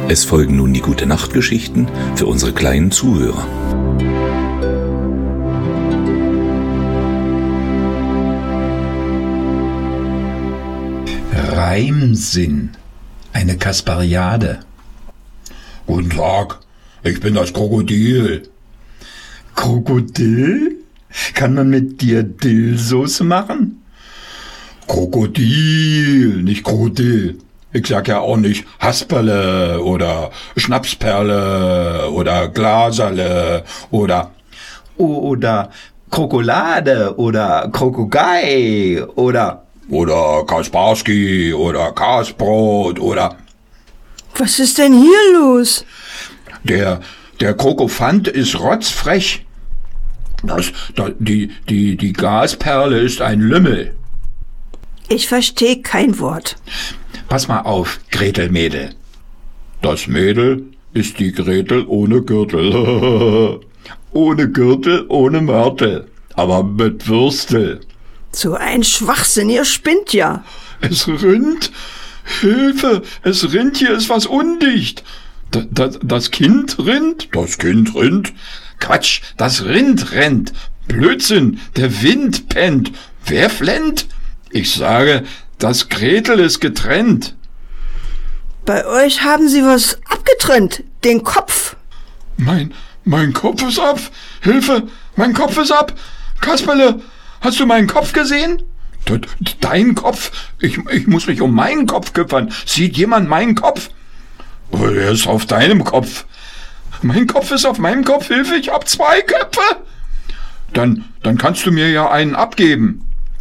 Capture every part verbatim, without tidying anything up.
Es folgen nun die Gute-Nacht-Geschichten für unsere kleinen Zuhörer. Reimsinn. Eine Kaspariade. Guten Tag, ich bin das Krokodil. Krokodil? Kann man mit dir Dillsoße machen? Krokodil, nicht Krokodil. Ich sag ja auch nicht Hasperle oder Schnapsperle oder Glaserle oder... Oder Krokolade oder Krokogei oder... Oder Kasparski oder Kasbrot oder... Was ist denn hier los? Der, der Krokofant ist rotzfrech. Das, das, die, die, die Gasperle ist ein Lümmel. Ich verstehe kein Wort. Pass mal auf, Gretel Mädel. Das Mädel ist die Gretel ohne Gürtel. Ohne Gürtel, ohne Mörtel, aber mit Würstel. So ein Schwachsinn, ihr spinnt ja. Es rinnt. Hilfe, es rinnt, hier ist was undicht. Das, das, das Kind rinnt? Das Kind rinnt? Quatsch, das Rind rennt. Blödsinn, der Wind pennt. Wer flennt? Ich sage, das Gretel ist getrennt. Bei euch haben sie was abgetrennt, den Kopf. Mein, mein Kopf ist ab. Hilfe, mein Kopf ist ab. Kasperle, hast du meinen Kopf gesehen? Dein Kopf? Ich, ich muss mich um meinen Kopf kümmern. Sieht jemand meinen Kopf? Oh, er ist auf deinem Kopf. Mein Kopf ist auf meinem Kopf. Hilfe, ich hab zwei Köpfe. Dann, dann kannst du mir ja einen abgeben.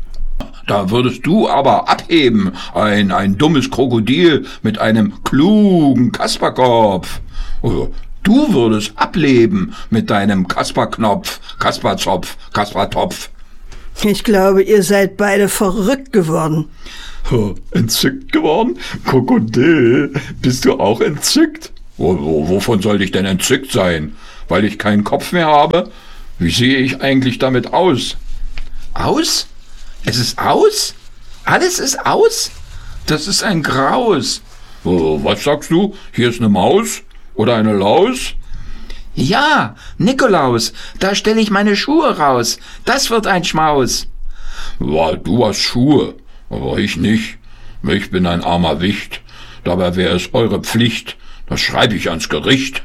Da würdest du aber abheben. Ein, ein dummes Krokodil mit einem klugen Kasperkopf. Oh, du würdest ableben mit deinem Kasperknopf, Kasperzopf, Kaspertopf. Ich glaube, ihr seid beide verrückt geworden. Oh, entzückt geworden? Krokodil, bist du auch entzückt? Wo, wo, wovon soll ich denn entzückt sein? Weil ich keinen Kopf mehr habe? Wie sehe ich eigentlich damit aus? Aus? Es ist aus? Alles ist aus? Das ist ein Graus. Oh, was sagst du? Hier ist eine Maus? Oder eine Laus? Ja, Nikolaus, da stelle ich meine Schuhe raus. Das wird ein Schmaus. Ja, du hast Schuhe, aber ich nicht. Ich bin ein armer Wicht. Dabei wäre es eure Pflicht. Das schreibe ich ans Gericht.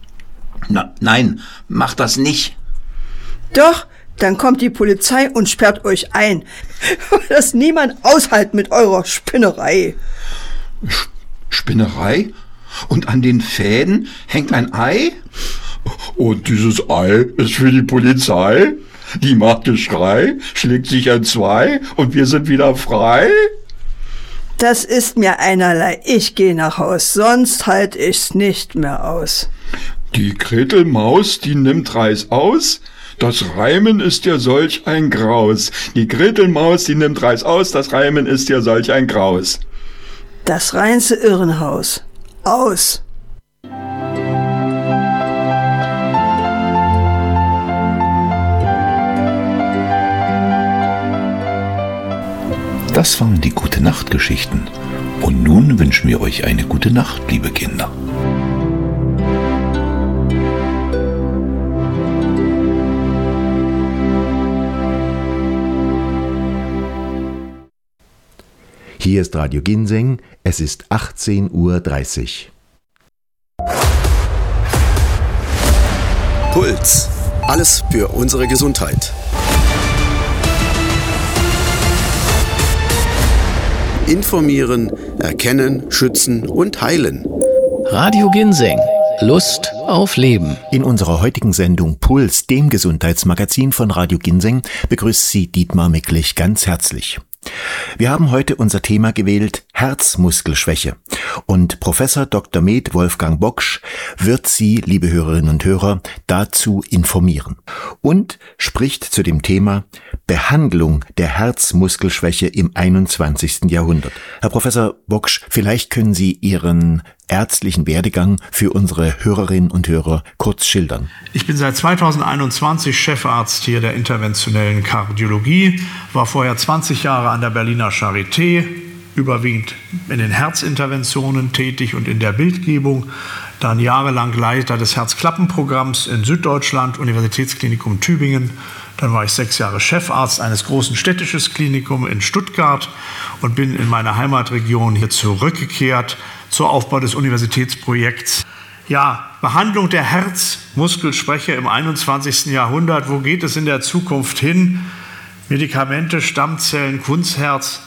Na, nein, mach das nicht. Doch, dann kommt die Polizei und sperrt euch ein. Das niemand aushält mit eurer Spinnerei. Sch- Spinnerei? Und an den Fäden hängt ein Ei? Und dieses Ei ist für die Polizei? Die macht Geschrei, schlägt sich entzwei und wir sind wieder frei? Das ist mir einerlei. Ich gehe nach Haus, sonst halt ich's nicht mehr aus. Die Gretelmaus, die nimmt Reis aus? Das Reimen ist ja solch ein Graus. Die Gretelmaus, die nimmt Reis aus, das Reimen ist ja solch ein Graus. Das reinste Irrenhaus. Aus. Das waren die Gute-Nacht-Geschichten. Und nun wünschen wir euch eine gute Nacht, liebe Kinder. Hier ist Radio Ginseng, es ist achtzehn Uhr dreißig. Puls. Alles für unsere Gesundheit. Informieren, erkennen, schützen und heilen. Radio Ginseng. Lust auf Leben. In unserer heutigen Sendung Puls, dem Gesundheitsmagazin von Radio Ginseng, begrüßt Sie Dietmar Micklich ganz herzlich. Wir haben heute unser Thema gewählt, Herzmuskelschwäche. Und Professor Doktor med Wolfgang Boksch wird Sie, liebe Hörerinnen und Hörer, dazu informieren. Und spricht zu dem Thema Behandlung der Herzmuskelschwäche im einundzwanzigsten Jahrhundert. Herr Professor Boksch, vielleicht können Sie Ihren ärztlichen Werdegang für unsere Hörerinnen und Hörer kurz schildern. Ich bin seit zweitausendeinundzwanzig Chefarzt hier der interventionellen Kardiologie, war vorher zwanzig Jahre an der Berliner Charité, überwiegend in den Herzinterventionen tätig und in der Bildgebung, dann jahrelang Leiter des Herzklappenprogramms in Süddeutschland, Universitätsklinikum Tübingen. Dann war ich sechs Jahre Chefarzt eines großen städtischen Klinikums in Stuttgart und bin in meine Heimatregion hier zurückgekehrt zum Aufbau des Universitätsprojekts. Ja, Behandlung der Herzmuskelschwäche im einundzwanzigsten Jahrhundert. Wo geht es in der Zukunft hin? Medikamente, Stammzellen, Kunstherz.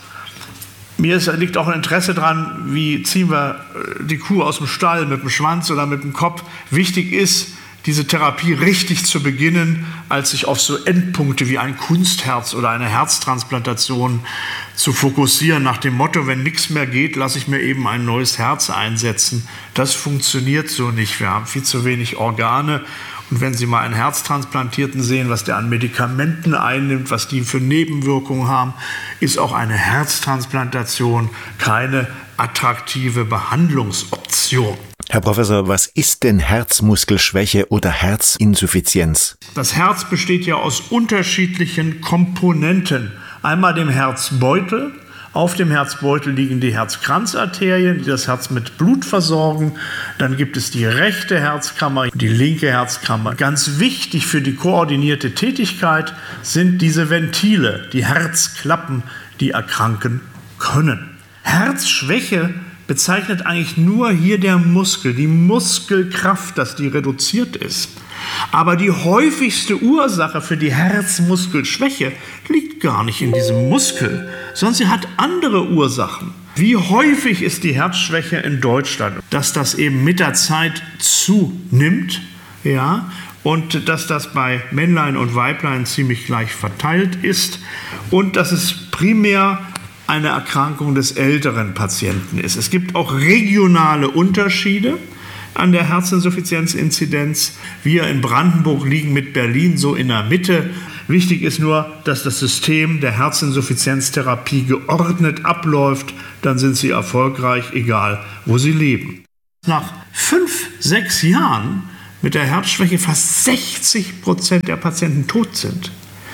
Mir ist, liegt auch ein Interesse daran, wie ziehen wir die Kuh aus dem Stall, mit dem Schwanz oder mit dem Kopf. Wichtig ist, diese Therapie richtig zu beginnen, als sich auf so Endpunkte wie ein Kunstherz oder eine Herztransplantation zu fokussieren, nach dem Motto, wenn nichts mehr geht, lasse ich mir eben ein neues Herz einsetzen. Das funktioniert so nicht. Wir haben viel zu wenig Organe. Und wenn Sie mal einen Herztransplantierten sehen, was der an Medikamenten einnimmt, was die für Nebenwirkungen haben, ist auch eine Herztransplantation keine attraktive Behandlungsoption. Herr Professor, was ist denn Herzmuskelschwäche oder Herzinsuffizienz? Das Herz besteht ja aus unterschiedlichen Komponenten. Einmal dem Herzbeutel. Auf dem Herzbeutel liegen die Herzkranzarterien, die das Herz mit Blut versorgen. Dann gibt es die rechte Herzkammer, die linke Herzkammer. Ganz wichtig für die koordinierte Tätigkeit sind diese Ventile, die Herzklappen, die erkranken können. Herzschwäche bezeichnet eigentlich nur hier der Muskel, die Muskelkraft, dass die reduziert ist. Aber die häufigste Ursache für die Herzmuskelschwäche liegt gar nicht in diesem Muskel, sondern sie hat andere Ursachen. Wie häufig ist die Herzschwäche in Deutschland? Dass das eben mit der Zeit zunimmt, ja, und dass das bei Männlein und Weiblein ziemlich gleich verteilt ist und dass es primär eine Erkrankung des älteren Patienten ist. Es gibt auch regionale Unterschiede an der Herzinsuffizienzinzidenz. Wir in Brandenburg liegen mit Berlin so in der Mitte. Wichtig ist nur, dass das System der Herzinsuffizienztherapie geordnet abläuft. Dann sind Sie erfolgreich, egal wo Sie leben. Nach fünf, sechs Jahren mit der Herzschwäche fast sechzig Prozent der Patienten tot sind.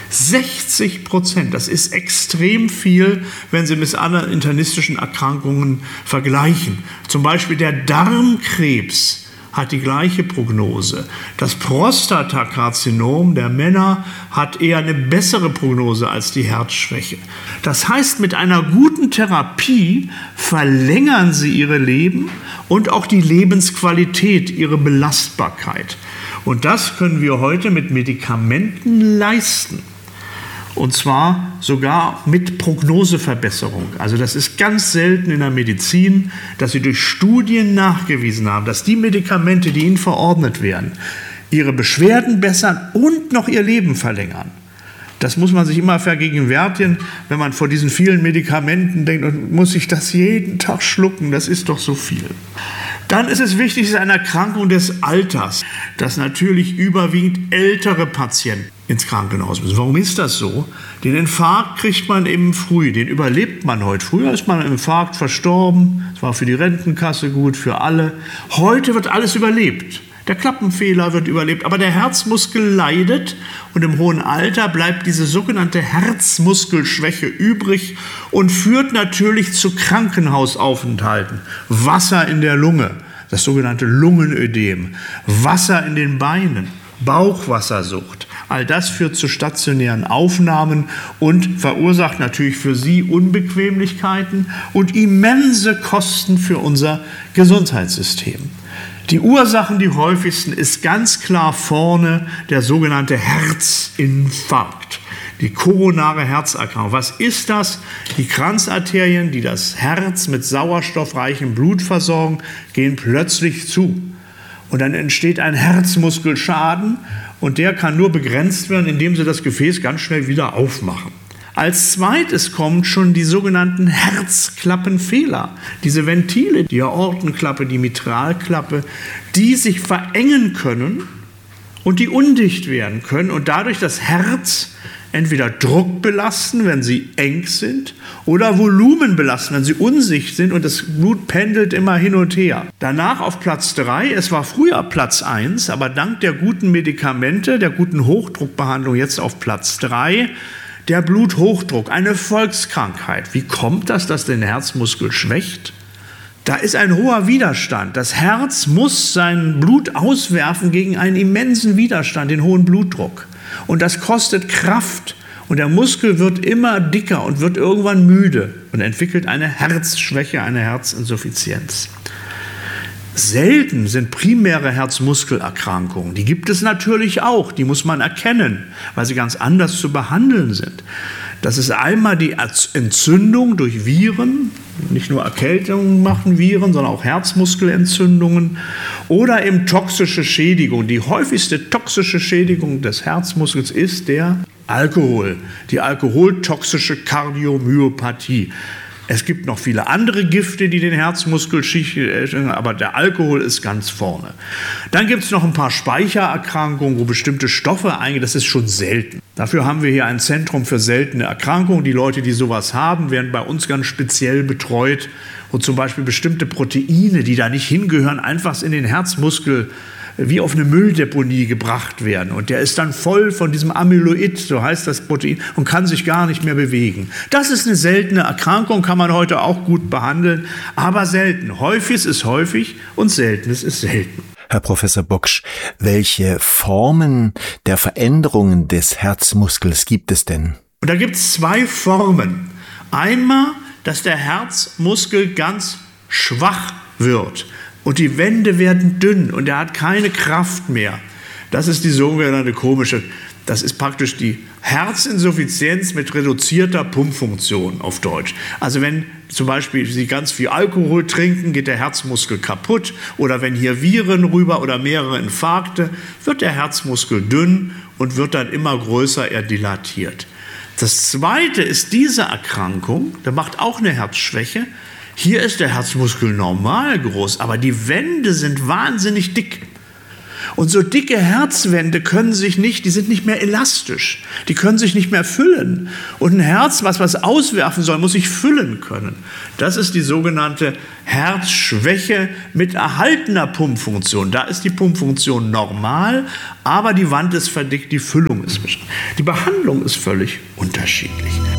sechzig Prozent, das ist extrem viel, wenn Sie mit anderen internistischen Erkrankungen vergleichen. Zum Beispiel der Darmkrebs hat die gleiche Prognose. Das Prostatakarzinom der Männer hat eher eine bessere Prognose als die Herzschwäche. Das heißt, mit einer guten Therapie verlängern Sie Ihre Leben und auch die Lebensqualität, Ihre Belastbarkeit. Und das können wir heute mit Medikamenten leisten. Und zwar sogar mit Prognoseverbesserung. Also das ist ganz selten in der Medizin, dass sie durch Studien nachgewiesen haben, dass die Medikamente, die ihnen verordnet werden, ihre Beschwerden bessern und noch ihr Leben verlängern. Das muss man sich immer vergegenwärtigen, wenn man vor diesen vielen Medikamenten denkt, und muss ich das jeden Tag schlucken, das ist doch so viel. Dann ist es wichtig, es ist eine Erkrankung des Alters, dass natürlich überwiegend ältere Patienten ins Krankenhaus müssen. Warum ist das so? Den Infarkt kriegt man eben früh, den überlebt man heute. Früher ist man im Infarkt verstorben, das war für die Rentenkasse gut, für alle. Heute wird alles überlebt. Der Klappenfehler wird überlebt, aber der Herzmuskel leidet und im hohen Alter bleibt diese sogenannte Herzmuskelschwäche übrig und führt natürlich zu Krankenhausaufenthalten. Wasser in der Lunge, das sogenannte Lungenödem, Wasser in den Beinen, Bauchwassersucht. All das führt zu stationären Aufnahmen und verursacht natürlich für Sie Unbequemlichkeiten und immense Kosten für unser Gesundheitssystem. Die Ursachen, die häufigsten, ist ganz klar vorne der sogenannte Herzinfarkt, die koronare Herzerkrankung. Was ist das? Die Kranzarterien, die das Herz mit sauerstoffreichem Blut versorgen, gehen plötzlich zu. Und dann entsteht ein Herzmuskelschaden und der kann nur begrenzt werden, indem Sie das Gefäß ganz schnell wieder aufmachen. Als zweites kommen schon die sogenannten Herzklappenfehler. Diese Ventile, die Aortenklappe, die Mitralklappe, die sich verengen können und die undicht werden können und dadurch das Herz entweder Druck belasten, wenn sie eng sind, oder Volumen belasten, wenn sie undicht sind und das Blut pendelt immer hin und her. Danach auf Platz drei, es war früher Platz eins, aber dank der guten Medikamente, der guten Hochdruckbehandlung jetzt auf Platz drei, Der Bluthochdruck, eine Volkskrankheit. Wie kommt das, dass den Herzmuskel schwächt? Da ist ein hoher Widerstand. Das Herz muss sein Blut auswerfen gegen einen immensen Widerstand, den hohen Blutdruck. Und das kostet Kraft. Und der Muskel wird immer dicker und wird irgendwann müde und entwickelt eine Herzschwäche, eine Herzinsuffizienz. Selten sind primäre Herzmuskelerkrankungen. Die gibt es natürlich auch, die muss man erkennen, weil sie ganz anders zu behandeln sind. Das ist einmal die Entzündung durch Viren, nicht nur Erkältungen machen Viren, sondern auch Herzmuskelentzündungen oder eben toxische Schädigung. Die häufigste toxische Schädigung des Herzmuskels ist der Alkohol, die alkoholtoxische Kardiomyopathie. Es gibt noch viele andere Gifte, die den Herzmuskel schädigen, aber der Alkohol ist ganz vorne. Dann gibt es noch ein paar Speichererkrankungen, wo bestimmte Stoffe eingehen. Das ist schon selten. Dafür haben wir hier ein Zentrum für seltene Erkrankungen. Die Leute, die sowas haben, werden bei uns ganz speziell betreut, wo zum Beispiel bestimmte Proteine, die da nicht hingehören, einfach in den Herzmuskel wie auf eine Mülldeponie gebracht werden. Und der ist dann voll von diesem Amyloid, so heißt das Protein, und kann sich gar nicht mehr bewegen. Das ist eine seltene Erkrankung, kann man heute auch gut behandeln, aber selten. Häufiges ist häufig und Seltenes ist selten. Herr Professor Boksch, welche Formen der Veränderungen des Herzmuskels gibt es denn? Und da gibt es zwei Formen. Einmal, dass der Herzmuskel ganz schwach wird. Und die Wände werden dünn und er hat keine Kraft mehr. Das ist die sogenannte komische, das ist praktisch die Herzinsuffizienz mit reduzierter Pumpfunktion auf Deutsch. Also wenn zum Beispiel Sie ganz viel Alkohol trinken, geht der Herzmuskel kaputt. Oder wenn hier Viren rüber oder mehrere Infarkte, wird der Herzmuskel dünn und wird dann immer größer, er dilatiert. Das Zweite ist diese Erkrankung, der macht auch eine Herzschwäche. Hier ist der Herzmuskel normal groß, aber die Wände sind wahnsinnig dick. Und so dicke Herzwände können sich nicht, die sind nicht mehr elastisch, die können sich nicht mehr füllen. Und ein Herz, was was auswerfen soll, muss sich füllen können. Das ist die sogenannte Herzschwäche mit erhaltener Pumpfunktion. Da ist die Pumpfunktion normal, aber die Wand ist verdickt, die Füllung ist beschränkt. Die Behandlung ist völlig unterschiedlich.